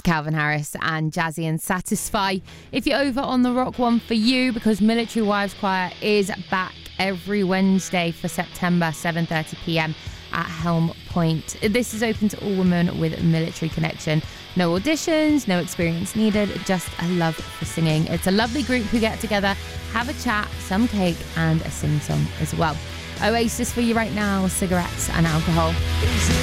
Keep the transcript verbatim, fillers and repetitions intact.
Calvin Harris and Jazzy and Satisfy. If you're over on the Rock One for you, because Military Wives Choir is back every Wednesday for September, seven thirty p.m. at Helm Point. This is open to all women with a military connection. No auditions, no experience needed, just a love for singing. It's a lovely group who get together, have a chat, some cake and a sing-song as well. Oasis for you right now, cigarettes and alcohol.